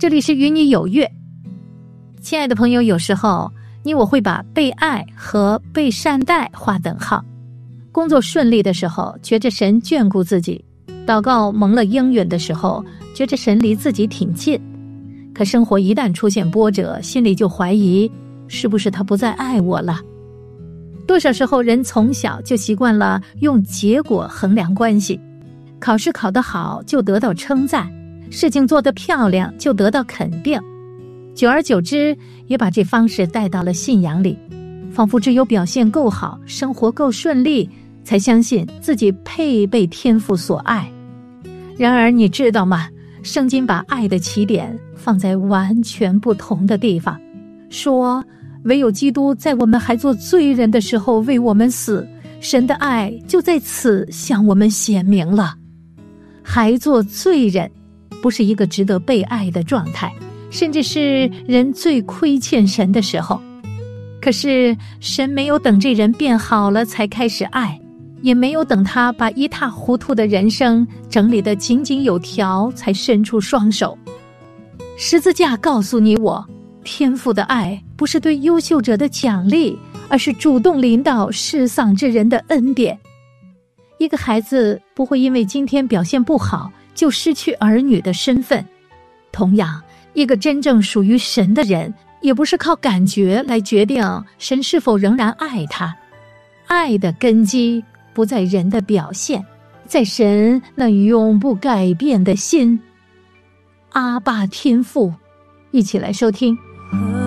这里是与你有约。亲爱的朋友，有时候你我会把被爱和被善待划等号。工作顺利的时候，觉着神眷顾自己；祷告蒙了应允的时候，觉着神离自己挺近。可生活一旦出现波折，心里就怀疑是不是他不再爱我了。多少时候人从小就习惯了用结果衡量关系，考试考得好就得到称赞，事情做得漂亮就得到肯定，久而久之也把这方式带到了信仰里，仿佛只有表现够好，生活够顺利，才相信自己配被天父所爱。然而你知道吗？圣经把爱的起点放在完全不同的地方，说唯有基督在我们还做罪人的时候为我们死，神的爱就在此向我们显明了。还做罪人不是一个值得被爱的状态，甚至是人最亏欠神的时候。可是神没有等这人变好了才开始爱，也没有等他把一塌糊涂的人生整理得井井有条才伸出双手。十字架告诉你我，天父的爱不是对优秀者的奖励，而是主动临到失丧之人的恩典。一个孩子不会因为今天表现不好就失去儿女的身份，同样，一个真正属于神的人，也不是靠感觉来决定神是否仍然爱他。爱的根基不在人的表现，在神那永不改变的心。阿爸天父，一起来收听。